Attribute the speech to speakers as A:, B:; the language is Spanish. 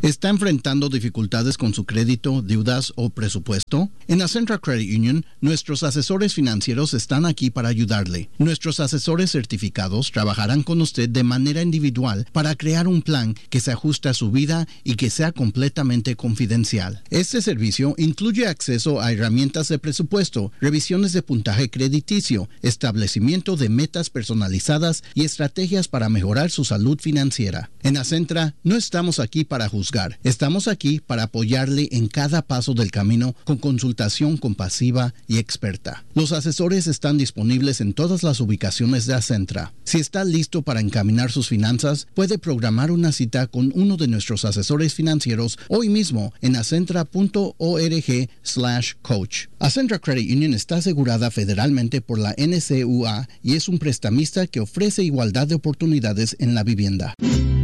A: ¿Está enfrentando dificultades con su crédito, deudas o presupuesto? En Acentra Credit Union, nuestros asesores financieros están aquí para ayudarle. Nuestros asesores certificados trabajarán con usted de manera individual para crear un plan que se ajuste a su vida y que sea completamente confidencial. Este servicio incluye acceso a herramientas de presupuesto, revisiones de puntaje crediticio, establecimiento de metas personalizadas y estrategias para mejorar su salud financiera. En Acentra, no estamos aquí para juzgar, estamos aquí para apoyarle en cada paso del camino con consultación compasiva y experta. Los asesores están disponibles en todas las ubicaciones de Acentra. Si está listo para encaminar sus finanzas, puede programar una cita con uno de nuestros asesores financieros hoy mismo en acentra.org/coach. Acentra Credit Union está asegurada federalmente por la NCUA y es un prestamista que ofrece igualdad de oportunidades en la vivienda.